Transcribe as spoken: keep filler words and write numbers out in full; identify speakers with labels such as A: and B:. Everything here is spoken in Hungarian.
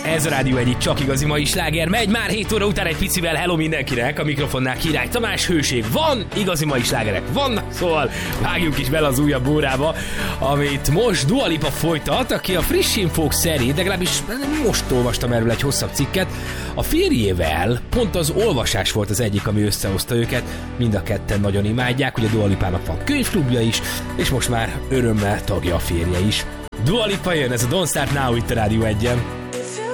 A: Ez a Rádió egyik csak igazi mai sláger. Megy már hét óra után egy picivel. Hello mindenkinek, a mikrofonnál Király Tamás. Hőség van, igazi mai slágerek vannak, szóval vágjunk is bele az újabb órába, amit most Dua Lipa folytat, aki a friss infók szerint, de legalábbis most olvastam erről egy hosszabb cikket, a férjével pont az olvasás volt az egyik, ami összehozta őket. Mind a ketten nagyon imádják, hogy a Dua Lipának van könyvklubja is, és most már örömmel tagja a férje is. Dua Lipa jön, ez a Don't Start Now itt a Rádió egyen.